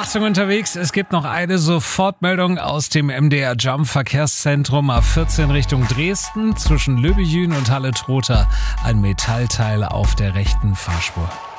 Achtung unterwegs, es gibt noch eine Sofortmeldung aus dem MDR Jump Verkehrszentrum A14 Richtung Dresden zwischen Löbejün und Halle-Trotha. Ein Metallteil auf der rechten Fahrspur.